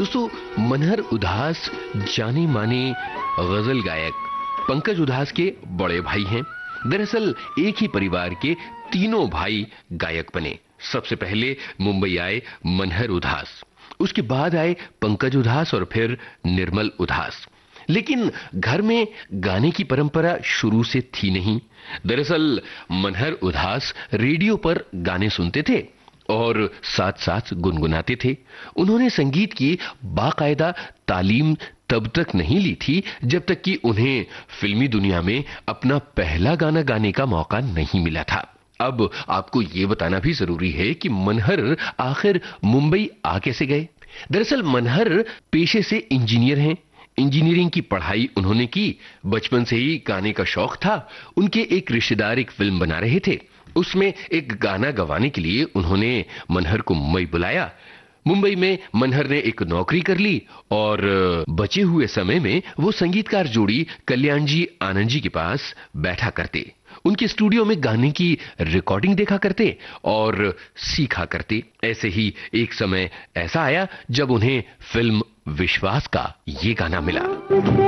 दोस्तों, मनहर उदास जाने माने गजल गायक पंकज उधास के बड़े भाई हैं। दरअसल एक ही परिवार के तीनों भाई गायक बने। सबसे पहले मुंबई आए मनहर उधास, उसके बाद आए पंकज उधास और फिर निर्मल उधास। लेकिन घर में गाने की परंपरा शुरू से थी नहीं। दरअसल मनहर उधास रेडियो पर गाने सुनते थे और साथ साथ गुनगुनाते थे। उन्होंने संगीत की बाकायदा तालीम तब तक नहीं ली थी जब तक कि उन्हें फिल्मी दुनिया में अपना पहला गाना गाने का मौका नहीं मिला था। अब आपको ये बताना भी जरूरी है कि मनहर आखिर मुंबई आ कैसे गए। दरअसल मनहर पेशे से इंजीनियर हैं। इंजीनियरिंग की पढ़ाई उन्होंने की। बचपन से ही गाने का शौक था। उनके एक रिश्तेदार एक फिल्म बना रहे थे, उसमें एक गाना गवाने के लिए उन्होंने मनहर को मुंबई बुलाया। मुंबई में मनहर ने एक नौकरी कर ली और बचे हुए समय में वो संगीतकार जोड़ी कल्याण जी आनंद जी के पास बैठा करते। उनके स्टूडियो में गाने की रिकॉर्डिंग देखा करते और सीखा करते। ऐसे ही एक समय ऐसा आया जब उन्हें फिल्म विश्वास का ये गाना मिला।